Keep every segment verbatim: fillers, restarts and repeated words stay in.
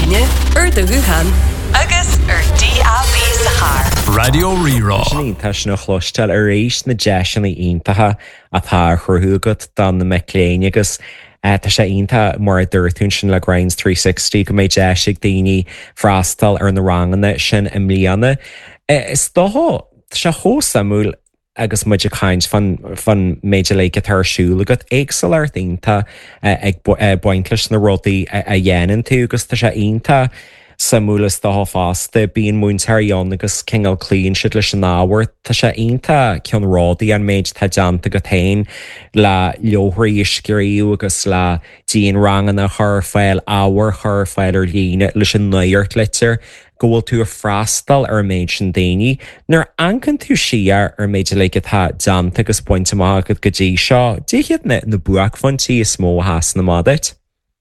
Gine, ar do Wuhan, agus ar D A B sa char. Radio Rerá. Sin tá sin chlostal ar éis na deisina iontatha atá chorthúgad don na Macléine agus tá sé ionta mar dúirtún sin le Grinds three sixty go méid deisig daoine freastal ar na ranganna sin im líana. Is dótha sé thó samúil agus muid a caint fan fan méidir le tarsúla go éagsal ar daonnta ag buintlis na rudaí a dhéanaan tú agus tá sé ionta samúlas dá fásta bíon múntaíon agus cinál clíonn siad leis an áhar tá sé ionta ceann rádaí an méid tá deanta go tain le leothirí isciríú agus le díon ranganna chur fáil áhar chur fáil ar líine leis an nuirt litir gohfuil tú a freastal ar méid sin daoine, nuair ancan tú siar ar méid le go tá deanta agus pointe amach go go dtí seo, díchiad na na buach fantí is mó has na madait?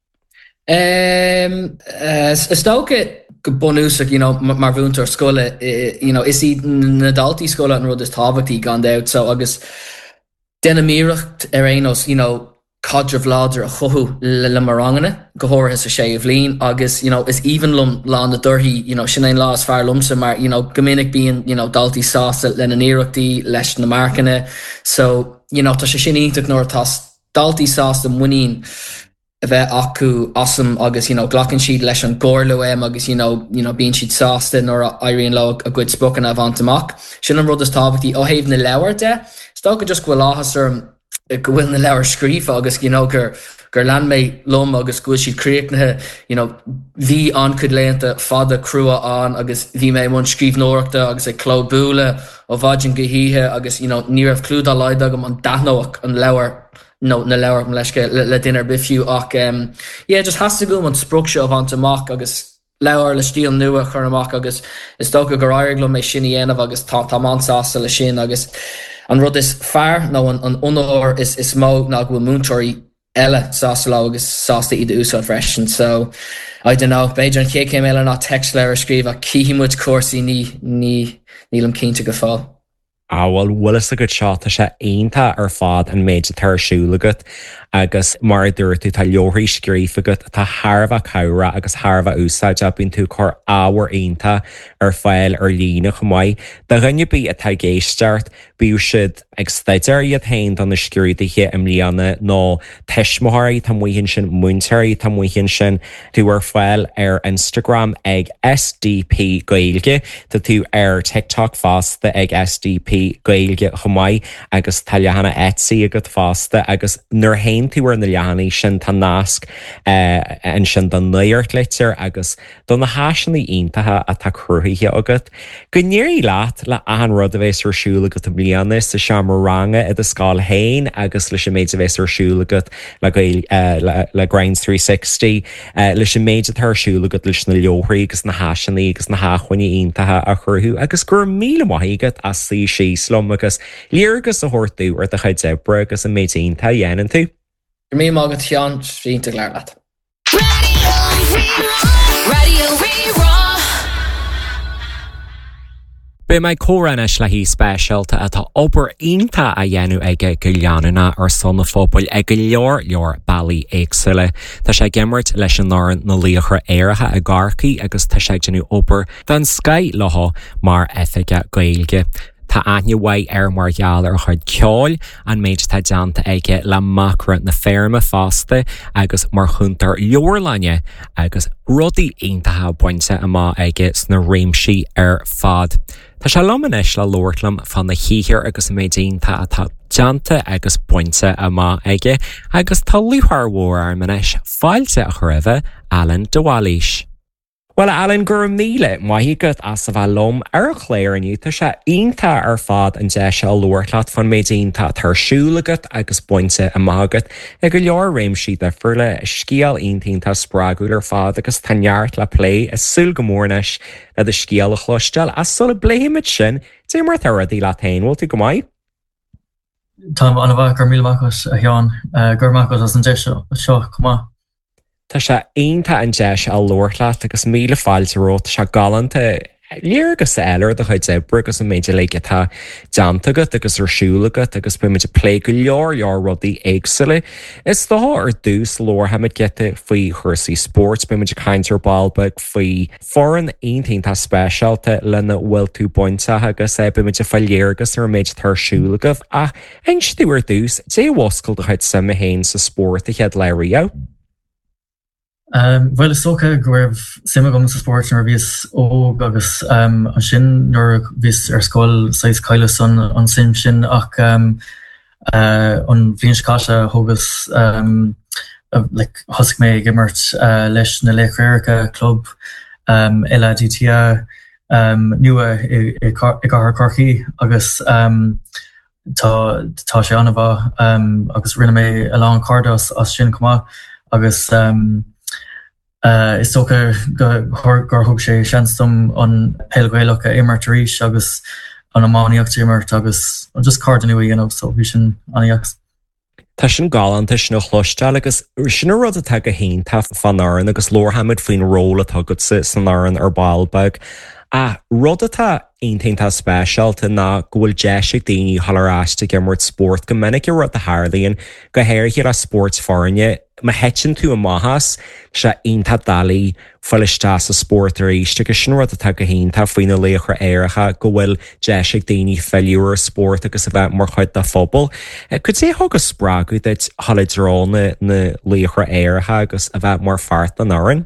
Um, uh, Stoke bonúsach, you know, mar bhúntar scoile, you know, is í na daltaí scoile an rud is tábhachtí gan out, so agus denna míreacht ar éonos, you know, cadre vláidir a chothú le le marangana, gohortha sa sé a bhlín, agus, you know, is even lum lá na dorthaí, you know, sin é lá is fear lumsa, mar, you know, gomininic bíon, you know, daltaí sásta le na níreachtaí leis na marcanna, so, you know, tá sé sin ionach nóir tá daltaí sásta muín a bheith acu awesome agus, you know, glachan siad leis an gcóirlú am agus, you know, you know, bíon siad sásta nóir airíonn le a good spoken a bhaint amach. Sin an rud is tábhachtí ó thaobh na leabhar de, stocha just go láthas ar go bhfuil na leabhar scríofa agus, you know, gur gur lean mé lom agus go siad críochnathe, you know, bhí an chud léanta fada crua an agus bhí mé mún scríbhnóireachta agus ag cló búla ó bhaidin go híthe agus, you know, ní raibh clúdá leid agam an dathnóach an leabhar no na leabhar leisce le, le duine bifiú ach um, yeah, just has to go an sprug seo bhaint amach agus leabhar le stíl nua chur amach agus is tócha gur airglumm mé sin dhéanamh agus tá tá mansásta le sin agus an rud is fearr nó an, an unóir is, is mó ná go múntóirí eile sásta lá agus sásta iad úsáid freisin, so I don't know, beidir an chécéim eile ná text leir scríb a cíhimúid cuasaí ní ní nílam cínte go fáil. Áhfuil bhuilas a go seo tá sé aonanta ar fád an méid tarsúlagat agus mar dúirtú tá leothirí scríofagat tá tharbh cabhra agus tharbh úsáid a bíonn tú chur ábhar aonanta ar fáil ar lína chumáid. De rinne bí atá géisteart bíú siad ag staidir iad hain don na scríodaithe im líana nó teismothirí tá muohinn sin múntairí tá muohinn sin tú ar fáil ar Instagram ag S D P Gaeilge, tá tú ar TikTok fásta ag S D P Gaeilge chumáid agus tá lehanana Etsy agat fásta agus nuair hain tú ar na lehananaí sin tá nasc an sin don nuirt litir agus don na háisinaí iontathe a tá cruthíthe agat. Go níirí leat le an rud a bheits arsúla go bliana sa se mar ranga i a scáil hain agus leis sin méid a bheits arsúlagat le le Grinds three sixty leis sin méid a tarsúlagat leis na leothirí agus na háisinaí agus na háchuine iontathe a chruthú agus gur míle maithígad as sí sí slum agus líargus a thuirtú ar de chuid zebra agus a méid ionta dhéanaan tú. Gur mí mágad teán srínta léir leat. Radio Rerá. Bé mai córanis le hí spéisialta atá obair ionta a dhéanú aige go leanúna ar sonna fóbail ag go leor leor bailí éagsúile. Tá sé gimmart leis an náran na líochar éirithe a gcarcaí agus tá sé genú obair don Sky leth mar Eithige Gaeilge. Tá ainmhaid ar mar gheall ar chuid ceáil an méid tá deanta aige le macra na féirme fásta agus mar chuntar leorlainne agus rudaí aontathe buinte amá aige sna réimsí ar fad. Tá sé lomanis le loirtlam fan na híhir agus méidínta atá deanta agus buinte amá aige agus tá luthar mhór ar manis fáilte a chuiribh Alan Dowalís. Well, Alan, gur míle maithígad as sa bheith lom ar chléir aniu tá sé ionta ar fad an de se luirlaat fan méidínta tarsúlagat agus buinte amagad ag go leor réimsí de furla scíal aontainnta sprágúil ar fad agus tanneart le plé is súl go mórneis le de scíal a chluisteil as sulla bléimiid sin dé mar thuirí le tain bhil tú go maiid? Tá an bhah gur míleachchas a teán gurmachchas as an de seo seo cumá. Tá sé aonanta an deis a luirlaat agus míle fáilte rót se galanta Léargus eir de chuid ebre agus an méidir le atá deantagat agus arsúlagat agus bu muid lé go leor leor rudaí éagsala. Is dá ar dús lór haid gete faoi chusaí sport bu muid caiintear balbeg faoi foran aontainnta spéisialta lena bhfuil tú buinte agus é bu muid fá léargus ar méid tarsúlagah ach ein stúir dús dé bhhoscail de chuid sama héin sa sport a chead leirío. Um, well is socha go raibh simime gom sa sport nar bhís ó agus um, an sin nuair bhís ar scoil seis caile san an sim sin ach um, uh, an bhíon cáise thugus um, uh, like, thosaigh mé gimmert uh, leis na Léchréirice club um, L A D T A um, nua i, i, i gcathair Corcaigh agus um, tá, tá sé anna bha um, agus rinne mé a lán card as, as sin cumá agus um, Uh, is socha gur thug sé seanstom an peilgéilecha immert arís agus an amáíocht immert agus just card nua dhéanamh so bhí sin aníocht. Tá sin galanta sin nó chlosisteil agus sin rud atá go héonnta fan áran agus lórhamid faoin róla tugad san áran ar ballbeg. A rud atá aontainnta spéisialta ná ghfuil deise daoine thoráiste gimmart sport go minic i rud a háirlaíonn go héir a sport forinne ma hetin tú a mahas se aonanta dalí foiiste sa sport ar éiste go sin rud atá go héonnta faoine léochar éiricha go bhfuil deise daoine feiliúr sport agus a bheith mar chuid de fphobal. Cu é thugus sprágu deit hallidrána na léochar éiricha agus a bheith mar fearrt an áran?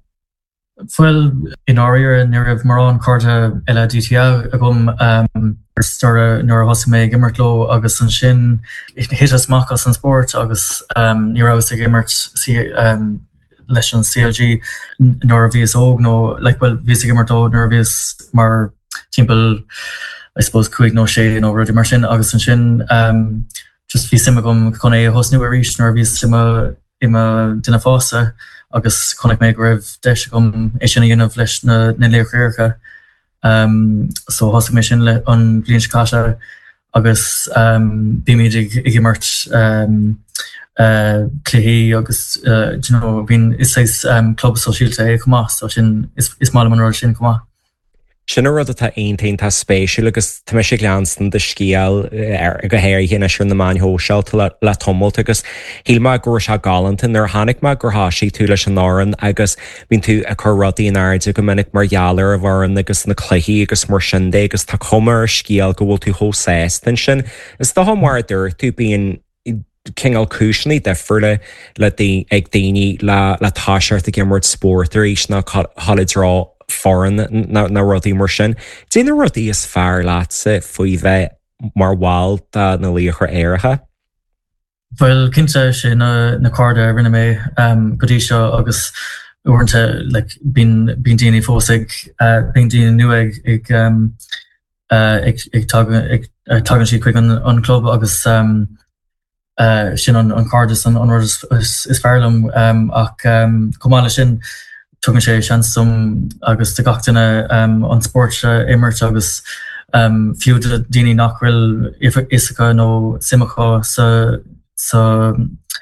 Well, in áir ní raibh mar an carta L A D T A a gom um, starra nuair thosaigh mé gimmertló agus an sin hit as mach as an sport agus um, ní raibh a gimmert um, leis an C L G nuair bhíos óg nó like, well, bhís a gimmertló nuair bhís mar timpeall I suppose cuaig nó sé nó rudí mar sin agus an sin um, just bhí simime gom chun é hosnú a rís nuair bhís simime imime duine fása agus connic mé go raibh deis gom é sin dhéanamh leis na, na Léchréirice. Um, so thosaigh mé sin le an bblion cáise agus um, bí méid ag gimmert um, uh, cluichí agus uh, you know, bhín is éis um, club sosiálta é cumá so sin is, is mála an rud sin cumá. Sin rud atá aontainnta spéisiúil agus tá sé gleanstan de scíal ar go héir chéine sin na main hóseilta le, le tomult agus hílma gur se galantain ar hánig me gur háí tú leis an áran agus bín tú a chu rudaí an airde go minic margheallar a bhharan agus na chluichí agus mar sin dé agus tá cumar scíal go bhfuil tú hóséistain sin. Is dá mar dúir tú bíon Kingal cúisinaí defriúile le ag daoine le, le táisiart a gimmart sport ar éis na hallidrá foran na, na rudí mar sin. Déanana rudí is fearr lása faoi bheith mar bháil na léochar éiricha? Well, cinnte sé na, na carda rinne mé um, go dtí seo agus uanta like, bín daoine fósaigh uh, bín daoine nua ag, ag, um, uh, ag, ag tagann si chuig an, an club agus um, uh, sin an, an cardas an, an rud is, is, is fearlam um, ach um, cumála sin tugann sé seanstom agus de gachtainna um, an sport uh, immert agus um, fiú daoine nachhfuil isacha nó simachá sa, sa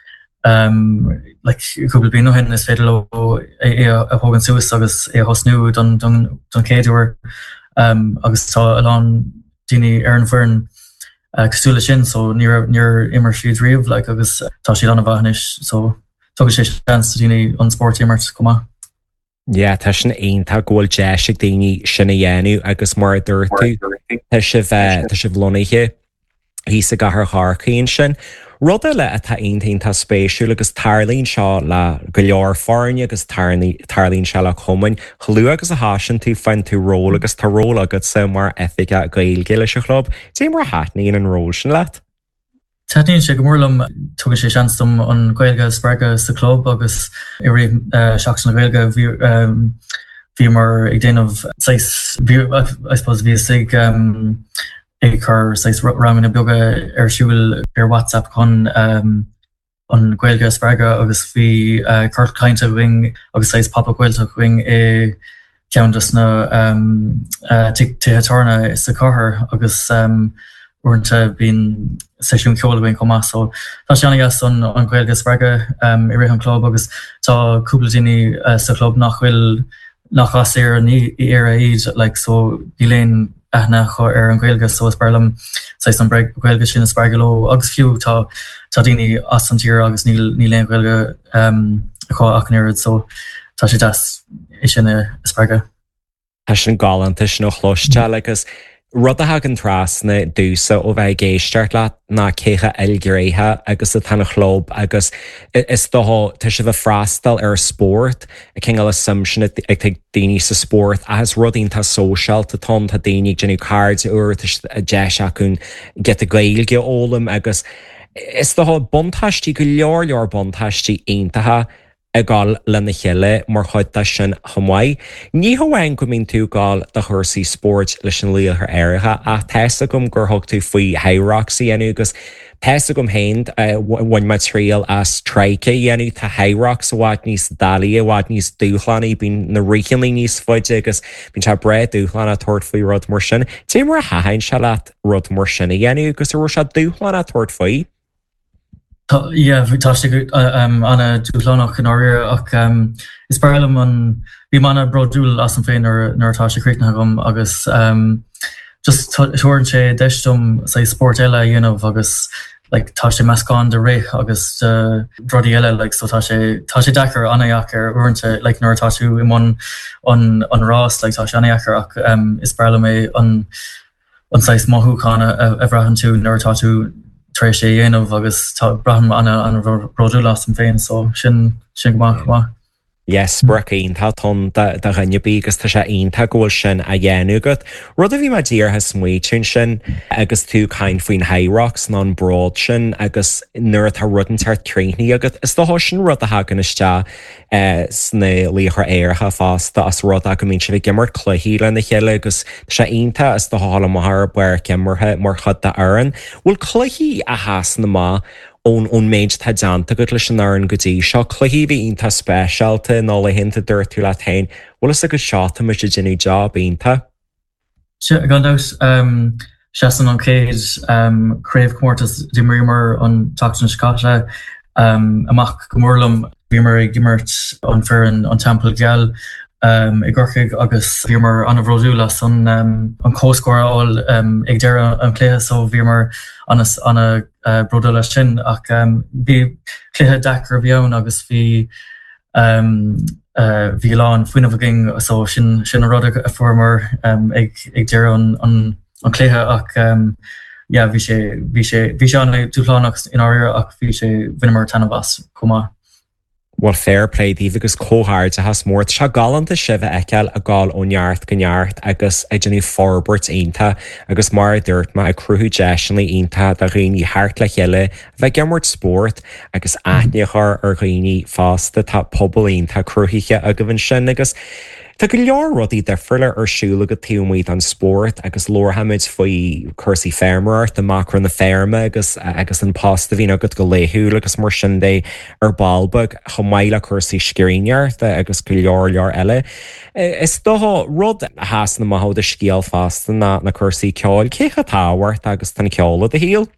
um, like, cúpla bí nó hen is féidir le é a thugann suas agus é hosnú don, don, don céadúir um, agus tá aláin daoine ar an bhfoireann uh, cosúla sin so níor immer siad riamh like, agus tá siad an a bhanis so tugann sé seans daoine an sport immert cumá. Ja, tá sin aonanta ghfuil deise daoine sinna dhéanú agus mar dúir tú tá si bheith tá si bhlónaithe hí sa gahar thárcaíonn sin. Ruda le atá aontainnta spéisiúil agus tarlaíonn seo le go leor foirne agus tarlaíonn se le chumainn chluú agus a hásin tú fein tú ról agus tá ról agad sa mar ethica gailge leis a chlub. Dé mar háithnaíon an ról sin leat? Táíonn sé go mórlam tugann sé seanstom an Gaeilge spreaga sa club agus i ré uh, seach na Gaeilge bhí mar ag déanamh I suppose bhí sig um, ag chur ramin na beaga ar siúil ar WhatsApp chun um, an Gaeilge spreaga agus bhí uh, chuirt cainte wing agus seis papa Gaeltach wing é ceantas na um, uh, títhetarna sa chathair agus um, orintanta bín sesiún ceola bhain comá so tá sé anagas an an Gaeilge spreaga um, i ré an club agus tá cúpla daoine uh, sa club nach bhfuil nach as ar an éire iad like so Ghiléin aithne chu ar an ghaeilge so is barlam sa an ghaeilge sin is spargeló agus fiú tá tá daoine as an tír agus níl níl éon ghaeilge um, chu ach an irid so tá sé das is sin is sparge. Tá sin galanta sin nó chlóiste agus rud a hagan trasna dúsa ó bheith géisteart le ná cécha ilgréthe agus a tanna chlób agus is doá tá si bheith freastal ar sport a cin le assumption ag ag daoine sa sport agus rudínta social tá tom tá daoine genú cards uair a de acuún get a gailge ólam agus is doá buntáistí go leor leor buntáistí aontathe a gáil lena chéile mar chuidta sin chomáid. Ní hamhain go mín tú gáil de chuirsaí sport leis an líoth airithe a teessa gom gur thug tú faoi Hyrox dhéanú agus teessa gom héint bhain material as treice dhéanú tá Hyrox a bhaid níos dalí a bhaid níos dúchlannaí bín na ricinlí níos foiide agus bín te bre dúchlan a tuairt faoi rud mar sin. Té mar a hahain se leat rud mar sin a dhéanú agus ru se dúchlan a tuairt faoi. Yeah, fantastic. Uh, um, Anna dúlánach in áir ach um, is barlam an bhí mana brodúil as an féin ar nuairtá créitna gom agus um, just tuairn sé deistum sa sport eile dhéanamh agus like, tá sé meascán de ré agus uh, brodí eile like, so tá sé tá sé dechar anaiach ar uairnte like, nuairtá tú imón an, an rás like, tá sé anaiachar ach um, is barlam é an an sais mothúchána a, a bhrahan tú nuairtá tú tre sé dhéanamh agus tá braham anna an brodú las an féin so sin sin goach goach. Yes, brach aonanta tón de rinneabí agus tá sé aonanta ggóil sin a dhéanú go. Rud a bhí mar dír has smuoitiún sin agus tú cain faoin Hyrox ná an bród sin agus nuair tá rudan tar tríní agus is do sin rud a hagan iste sna líochar éirithe fásta as rud a go mín si bh gimmar cluí le na chéile agus sé aonanta is do hála mar buir gimmarthe mar chud de airan. Bhfuil cluí a háas na má ón ón méid tá deanta go leis an airan go dtí seo cluí bhí onanta spéisialta ná le hinnta dúir tú le tain. Bhfuil is a go seáta mu genú job aonanta? Gandás um, seaan an céad um, craobh cummórtas de mrímar an tatan scáile um, amach gomórlam bhímar ag gimmart an fear an, an temple geal um, i gcorcaig agus bhímar an bhródúlas an, um, an cóscóráil um, ag deire an cléthe so bhímar an a uh, brodúla sin ach um, bhí cléthe dechar bheann agus bhí um, uh, bhí lán faoinmh ging so sin sin a rud a formar um, ag, ag deire an, an, an cléthe ach um, yeah, bhí sé bhí sé bhí sé an dúlánach in áir ach bhí sé bhuiinmar tanmhas comá. Well fair play díh agus cóthart a has mórt se galanta sibh eiceil a gáil ónneart goneart agus ag genú forbert aonanta agus mar dúirt má ag cruthú deisinaí aonanta de rií thart le chéile bheith gimmart sport agus aithneachar ar rií fásta tá pobl aonanta cruthaiche a go bhain sin agus tá go leor rudaí defriúla ar siúla go tíomhaid an sport agus lorhamid faoi cursaí fermart de macro na ferme agus agus an pasta bhín agad go léthú agus mar sin dé ar balbag chomáile cursaí scríneart agus go leor leor eile. Is dóá rud háas na maithó de scíal fásta na na cursaí ceáil cécha táhairt agus tan ceála a híal.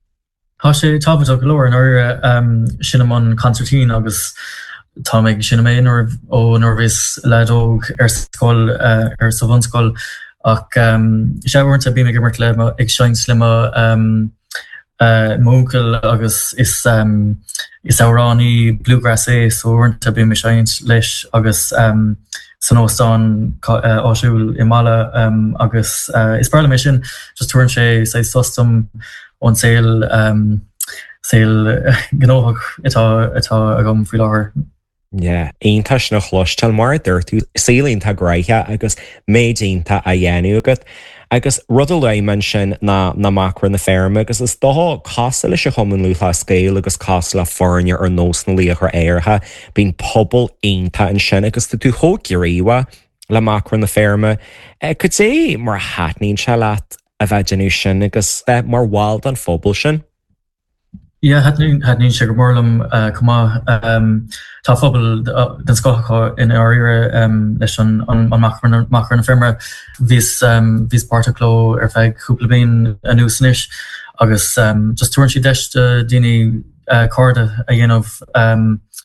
Tá sé tábhaid go leor an áire um, sinamon concertín agus tá méid sinna mé ó nóris ledóg ar scóil uh, ar sa bhanscoil ach um, sé bhaint a bí mé gimmart le ag sein slima um, uh, mócail agus is um, is áránaí bluegrass é so bhaint a bí mé seint leis agus um, san óstán uh, áisiúil i mála um, agus uh, is barla mé sin just tuairn sé sé sostam ón saoil um, saoil uh, gnóthach itá itá a gom faoi láthair. Yeah, aonanta sin na chlostal mar dúirtú sílíonnta graithe agus méidínta a dhéanú agat agus rud a leiman sin na na macra na ferme agus is dá casa leis a chumann luútha scéil agus casa le fáne ar nós na líochar éirithe bín pobl aonanta an sin agus tú thógiríha le macra na ferme. Could é mar hatnín se leat a bheith genú sin agus mar bháil an fóbal sin? Yeah, had ní had ní sé go mórlam uh, comá um, tá phobal den scocha in áire um, leis an an macran an firma vís um, vís partaló ar feig cúplabín a núsnis agus um, just tuairn si deist uh, daoine uh, códa a dhéanamh um,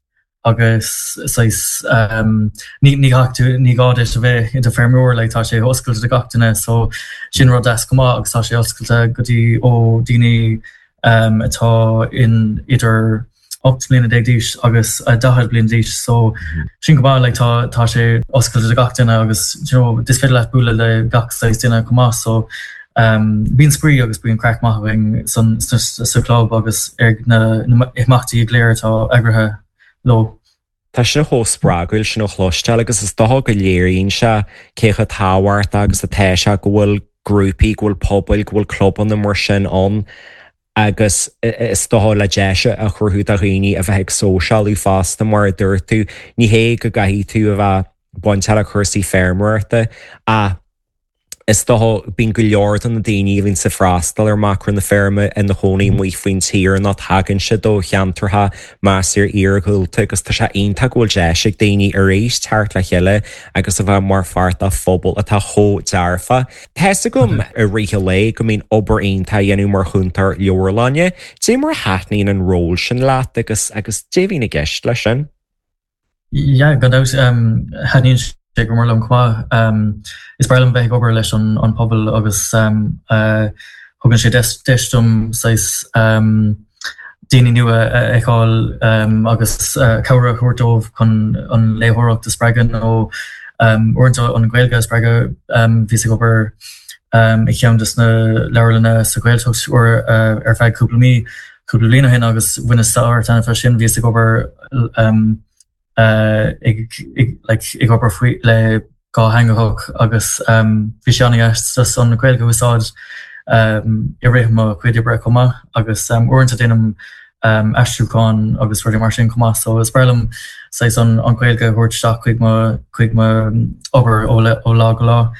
agus ní gaú ní gá is a bheith in fermúir le tá sé oscailte de gatainine, so sin rud as go agus tá sé oscailte gotí ó daoine atá in idir opt bliana ag díos agus dahad bliana díos, so sin go bá le tá sé oscailte de gatainine agus dis féidir le buúla le gachas duine go más, so bíon sprí agus bíon crack maithing san club agus ar imachtaí léir tá agrathe lo. Tá sin hó sprágail sin chlosisteil agus is dá go léiríonn se cécha táhhairt agus a teise go bhfuil grúpaí go bhfuil pobail go bhfuil cluban na mar sin an agus is dá le deise a churthú a rií a bheith ag sóseáilú fásta mar a dúir tú ní hé go gaithí tú a bheith buinte a chusaí fermúirta a is dá bín go leor an na daoine lín sa freastal ar macran na ferme in na hónaí mu faoin tír ná tagann se dó cheantartha más ar iargúilta agus tá sé aonanta ghfuil deise ag daoine ar rééis teart le cheile agus a bheith mar fart a phobal atá thó dearfa. Theasa gom a ríthe le go mín obair aonanta dhéanú mar chuntar leorláine, dé mar háithnaíon an ról sin leat agus agus déhína gceist lei sin? Ja, godá haníonn sé go marlam chua. Is brelam bheith obair leis an pobal agus thugann sé deistum sais daoine nua eáil agus cabhra chuirtómh chun an léthóireacht a spreagan ó uanta an ghailge spreaga bhí sé obair i cheantas na leirlanna sa ghailteacht ar feadh cúpla mí cúpla lína hin agus bhuina stáir tanna fe sin bhí sé obair ag obair faoi le gá hangathach agus bhí seanna eas an ghailge úsáid i rith má chuidir bre comá agus uanta déanam eistúáin agus ruidir mar sin comá, so is brelam sais an ghailge thuirteach chuig chuig obair ó lá go lá.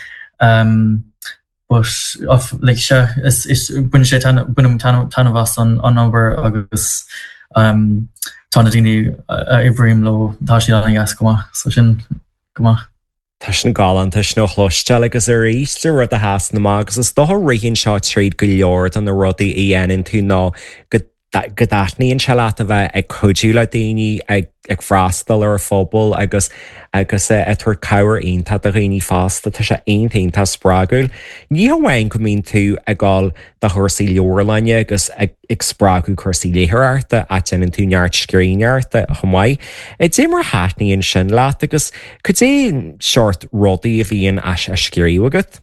But le se is buine sé bunam tanna bhas an obair agus tána daoine ibhríim lo tá sí an gas comá, so sin comá. Tá sin gálan tá sin chlosisteil agus ar éiste rud a háas na agus is dó rion seo tríd go leor an na rudaí i dhéanann tú ná go dáithnaíonn se leat a bheith ag chuidú le daoine ag freastal ar fóbal agus agus é tuair cabhar aonanta a réoí fásta tá sé aontaonnta sprágail. Ní hamhain go mín tú ag gáil de thuirsaí leorlainne agus ag sprágú chuirsaí léthirarta a teanann tú neart scrínearta chumáid. I dé mar háithnaíonn sin leat agus chu dé seirt rudaí a bhíon as a scríú agat?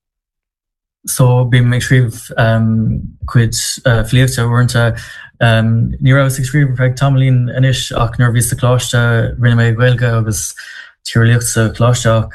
So bí me sríomh chuid phléomhte uanta ní rah ag scríomh ag tamlín inis ach nar bhí sa chláiste rinne mé ghailge agus tíorlaocht sa chláisteach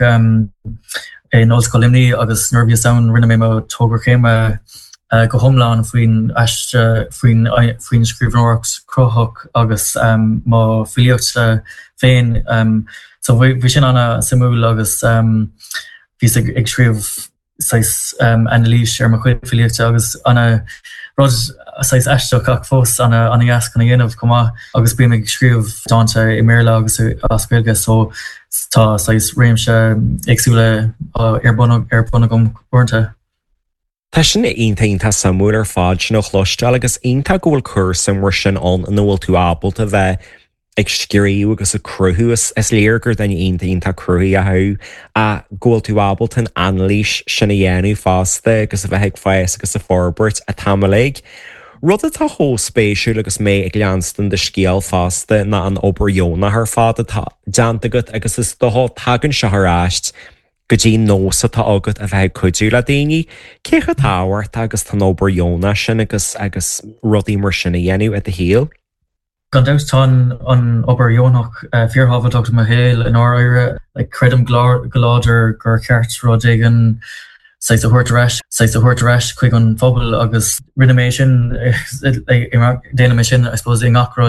in ollscoil imní agus nar bhí saon rinne mé mo tógur chéime go thomláin faoin faoin faoin scríbhnóireacht crothach agus má phléomhte féin, so bhí sin anna simúil agus bhí ag scríomh sais analís ar mar chuid phléomhte agus anna rud sais eisteach ach fós anna anna gas chuna dhéanamh comá agus bí ag scríomh dáanta i méile agus ascuilge, so tá sais réimse agsúla ar buna gom uanta. Tá sin aontaonnta samú ar fád sin ó chlosisteil agus aonanta go bhfuil cursa mar sin an nó bhfuil tú ábalta bheith ag scríú agus a cruthú is léargur den aontaonnta cruthí a thu a ggóil tú ábalta an analís sinna dhéanú fásta agus a bheith ag fáis agus a forbairt a tamalaigh. Rud atá thóspéisiú agus mé ag leanstan de scéal fásta na an obair Jóna th fád atá deanta agat agus is dó tagann se thráist go dtí nós atá agat a bheith chuidú le daoine, cécha táhairt agus tá obair Jóna sin agus agus rudaí mar sinna dhéanú a híal. Gandás tá an obair Jónach fíorhabhaach ma héal in áire le credum goláidir gur ceart rudagan sais a thuirt reis sais a thuirt reis chuig an phobal agus rinne mé sin déana mé sin I suppose i ngach